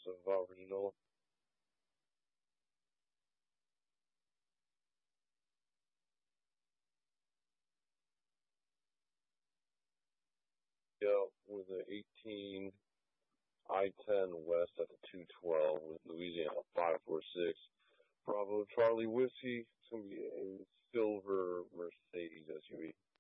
of original. Yeah, with the 18 I-10 west at the 212 with Louisiana 546. Bravo Charlie Whiskey. It's going to be a silver Mercedes SUV.